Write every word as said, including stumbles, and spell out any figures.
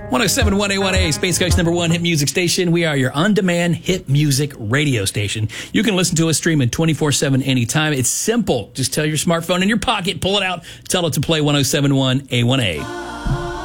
one oh seven point one A one A, Space Coast's number one hit music station. We are your on-demand hit music radio station. You can listen to us streaming twenty-four seven anytime. It's simple. Just tell your smartphone in your pocket, pull it out, tell it to play one oh seven point one A one A.